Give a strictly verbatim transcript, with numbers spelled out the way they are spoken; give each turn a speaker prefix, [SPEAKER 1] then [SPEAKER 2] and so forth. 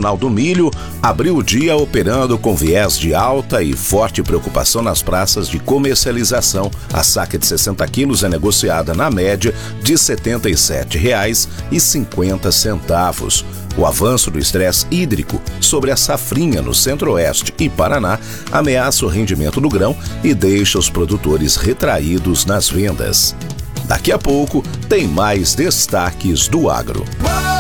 [SPEAKER 1] Nacional do Milho abriu o dia operando com viés de alta e forte preocupação nas praças de comercialização. A saca de sessenta quilos é negociada na média de setenta e sete reais e cinquenta centavos. O avanço do estresse hídrico sobre a safrinha no Centro-Oeste e Paraná ameaça o rendimento do grão e deixa os produtores retraídos nas vendas. Daqui a pouco tem mais destaques do agro.